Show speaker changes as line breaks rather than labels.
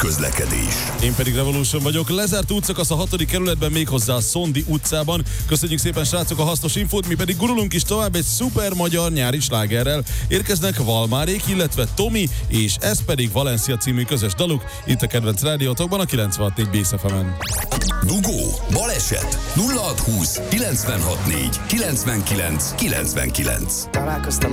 közlekedés.
Én pedig Revolution vagyok. Lezárt útszakasz a 6. kerületben, méghozzá a Szondi utcában. Köszönjük szépen, srácok, a hasznos infót, mi pedig gurulunk is tovább egy szuper magyar nyári slágerrel. Érkeznek Valmárék, illetve Tomi, és ez pedig Valencia című közös daluk, itt a kedvenc rádiótokban, a 96.4 Bész FM-en.
Dugó, baleset, 0620 964 99 99.
Találkoztam